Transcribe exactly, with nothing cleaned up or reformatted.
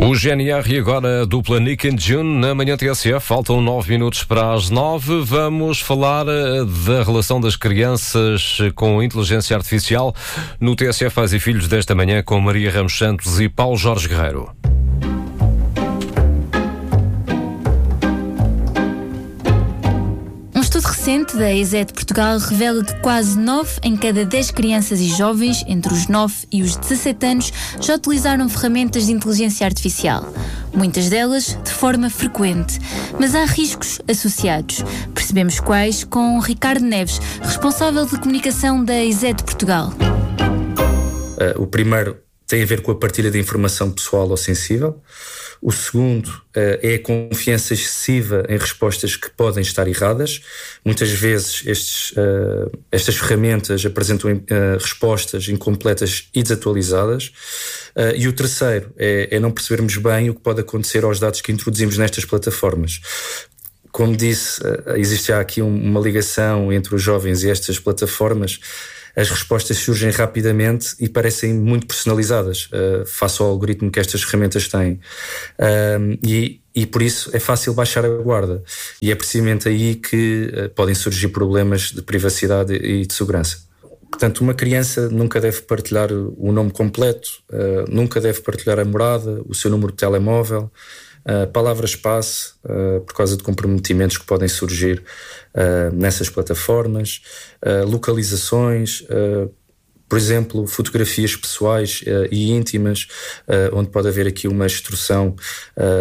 O G N R e agora a dupla Nick and June na manhã T S F. Faltam nove minutos para as nove. Vamos falar da relação das crianças com inteligência artificial no T S F Pais e Filhos desta manhã com Maria Ramos Santos e Paulo Jorge Guerreiro. Um estudo recente da E S E T Portugal revela que quase nove em cada dez crianças e jovens entre os nove e os dezassete anos já utilizaram ferramentas de inteligência artificial. Muitas delas de forma frequente. Mas há riscos associados. Percebemos quais com Ricardo Neves, responsável de comunicação da E S E T Portugal. Uh, o primeiro tem a ver com a partilha de informação pessoal ou sensível. O segundo uh, é a confiança excessiva em respostas que podem estar erradas. Muitas vezes estes, uh, estas ferramentas apresentam uh, respostas incompletas e desatualizadas. Uh, e o terceiro é, é não percebermos bem o que pode acontecer aos dados que introduzimos nestas plataformas. Como disse, uh, existe aqui um, uma ligação entre os jovens e estas plataformas. As respostas surgem rapidamente e parecem muito personalizadas uh, face ao algoritmo que estas ferramentas têm. Uh, e, e por isso é fácil baixar a guarda. E é precisamente aí que uh, podem surgir problemas de privacidade e de segurança. Portanto, uma criança nunca deve partilhar o nome completo, uh, nunca deve partilhar a morada, o seu número de telemóvel, Uh, palavra-espaço, uh, por causa de comprometimentos que podem surgir uh, nessas plataformas, uh, localizações, uh, por exemplo, fotografias pessoais uh, e íntimas, uh, onde pode haver aqui uma extorsão uh,